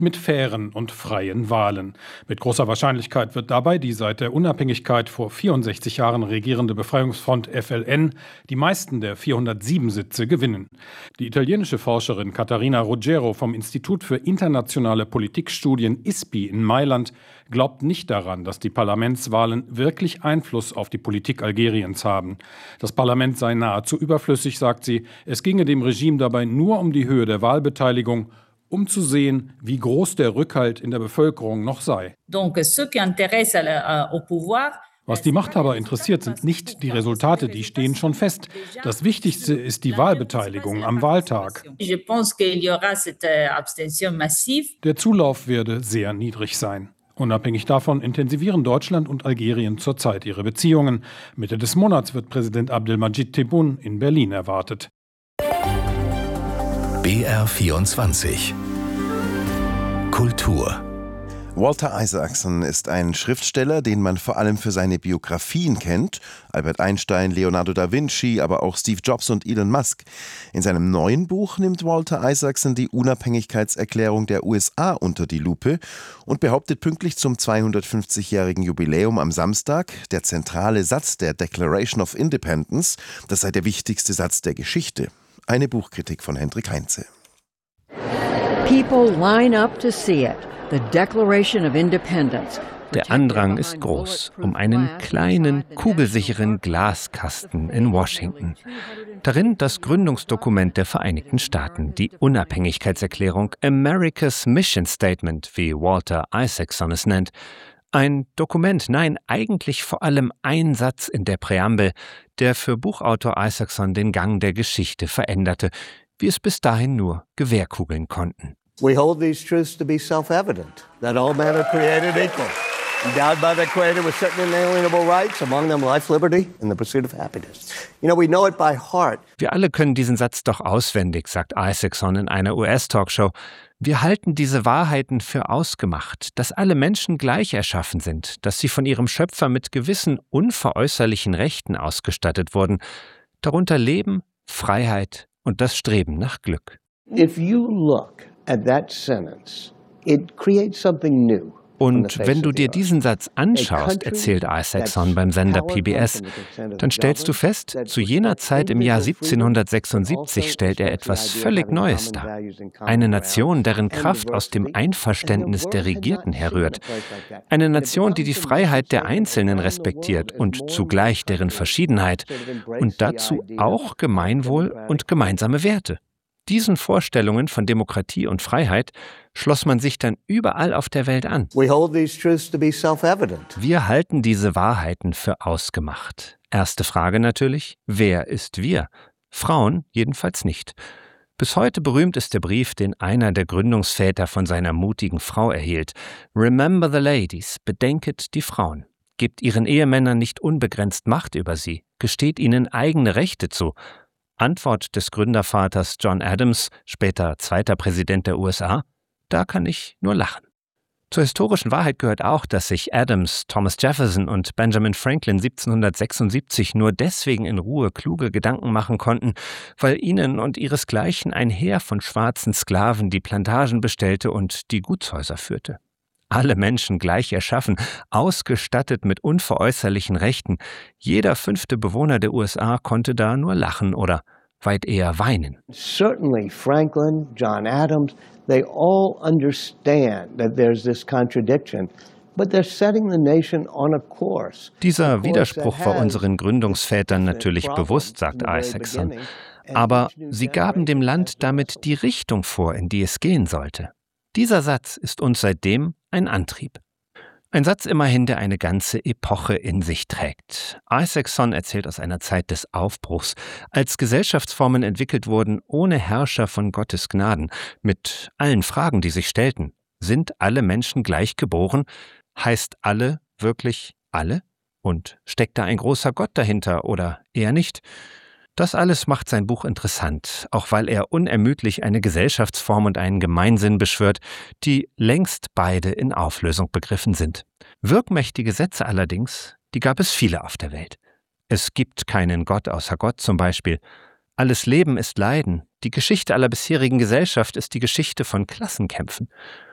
mit fairen und freien Wahlen. Mit großer Wahrscheinlichkeit wird dabei die seit der Unabhängigkeit vor 64 Jahren regierende Befreiungsfront FLN die meisten der 407 Sitze gewinnen. Die italienische Forscherin Caterina Ruggero vom Institut für internationale Politikstudien ISPI in Mailand glaubt nicht daran, dass die Parlamentswahlen wirklich Einfluss auf die Politik Algeriens haben. Das Parlament sei nahezu überflüssig, sagt sie. Es ginge dem Regime dabei nur um die Höhe der Wahlbeteiligung, um zu sehen, wie groß der Rückhalt in der Bevölkerung noch sei. Was die Machthaber interessiert, sind nicht die Resultate, die stehen schon fest. Das Wichtigste ist die Wahlbeteiligung am Wahltag. Der Zulauf werde sehr niedrig sein. Unabhängig davon intensivieren Deutschland und Algerien zurzeit ihre Beziehungen. Mitte des Monats wird Präsident Abdelmadjid Tebboune in Berlin erwartet. BR24 Kultur. Walter Isaacson ist ein Schriftsteller, den man vor allem für seine Biografien kennt. Albert Einstein, Leonardo da Vinci, aber auch Steve Jobs und Elon Musk. In seinem neuen Buch nimmt Walter Isaacson die Unabhängigkeitserklärung der USA unter die Lupe und behauptet pünktlich zum 250-jährigen Jubiläum am Samstag, der zentrale Satz der Declaration of Independence, das sei der wichtigste Satz der Geschichte. Eine Buchkritik von Hendrik Heinze. People line up to see it. The Declaration of Independence. Der Andrang ist groß um einen kleinen, kugelsicheren Glaskasten in Washington. Darin das Gründungsdokument der Vereinigten Staaten, die Unabhängigkeitserklärung, America's Mission Statement, wie Walter Isaacson es nennt. Ein Dokument, nein, eigentlich vor allem ein Satz in der Präambel, der für Buchautor Isaacson den Gang der Geschichte veränderte, wie es bis dahin nur Gewehrkugeln konnten. We hold these truths to be self-evident, that all men are created equal, endowed by their Creator with certain inalienable rights, among them life, liberty, and the pursuit of happiness. We know it by heart. Wir alle können diesen Satz doch auswendig, sagt Isaacson in einer US-Talkshow. Wir halten diese Wahrheiten für ausgemacht, dass alle Menschen gleich erschaffen sind, dass sie von ihrem Schöpfer mit gewissen unveräußerlichen Rechten ausgestattet wurden, darunter Leben, Freiheit und das Streben nach Glück. If you look at that sentence, it creates something new. Und wenn du dir diesen Satz anschaust, erzählt Isaacson beim Sender PBS, dann stellst du fest, zu jener Zeit im Jahr 1776 stellt er etwas völlig Neues dar. Eine Nation, deren Kraft aus dem Einverständnis der Regierten herrührt. Eine Nation, die die Freiheit der Einzelnen respektiert und zugleich deren Verschiedenheit. Und dazu auch Gemeinwohl und gemeinsame Werte. Diesen Vorstellungen von Demokratie und Freiheit schloss man sich dann überall auf der Welt an. Wir halten diese Wahrheiten für ausgemacht. Erste Frage natürlich, wer ist wir? Frauen jedenfalls nicht. Bis heute berühmt ist der Brief, den einer der Gründungsväter von seiner mutigen Frau erhielt. Remember the ladies, bedenket die Frauen. Gebt ihren Ehemännern nicht unbegrenzt Macht über sie, gesteht ihnen eigene Rechte zu. Antwort des Gründervaters John Adams, später zweiter Präsident der USA, da kann ich nur lachen. Zur historischen Wahrheit gehört auch, dass sich Adams, Thomas Jefferson und Benjamin Franklin 1776 nur deswegen in Ruhe kluge Gedanken machen konnten, weil ihnen und ihresgleichen ein Heer von schwarzen Sklaven die Plantagen bestellte und die Gutshäuser führte. Alle Menschen gleich erschaffen, ausgestattet mit unveräußerlichen Rechten. Jeder 5. Bewohner der USA konnte da nur lachen oder weit eher weinen. Certainly Franklin, John Adams, they all understand that there's this contradiction. But they're setting the nation on a course. Dieser Widerspruch war unseren Gründungsvätern natürlich bewusst, sagt Isaacson. Aber sie gaben dem Land damit die Richtung vor, in die es gehen sollte. Dieser Satz ist uns seitdem ein Antrieb. Ein Satz immerhin, der eine ganze Epoche in sich trägt. Isaacson erzählt aus einer Zeit des Aufbruchs, als Gesellschaftsformen entwickelt wurden ohne Herrscher von Gottes Gnaden, mit allen Fragen, die sich stellten. Sind alle Menschen gleich geboren? Heißt alle wirklich alle? Und steckt da ein großer Gott dahinter oder eher nicht? Das alles macht sein Buch interessant, auch weil er unermüdlich eine Gesellschaftsform und einen Gemeinsinn beschwört, die längst beide in Auflösung begriffen sind. Wirkmächtige Sätze allerdings, die gab es viele auf der Welt. Es gibt keinen Gott außer Gott zum Beispiel. Alles Leben ist Leiden. Die Geschichte aller bisherigen Gesellschaft ist die Geschichte von Klassenkämpfen.